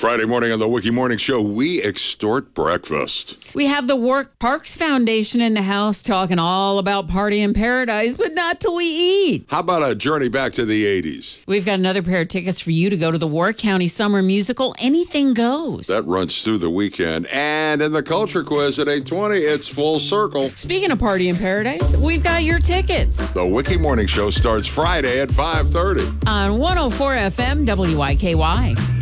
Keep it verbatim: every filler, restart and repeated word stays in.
Friday morning on the Wiki Morning Show, we extort breakfast. We have the Work Parks Foundation in the house talking all about Party in Paradise, but not till we eat. How about a journey back to the eighties? We've got another pair of tickets for you to go to the Warwick County Summer Musical, Anything Goes. That runs through the weekend. And in the Culture Quiz at eight twenty, it's full circle. Speaking of Party in Paradise, we've got your tickets. The Wiki Morning Show starts Friday at five thirty. On one oh four F M W I K Y.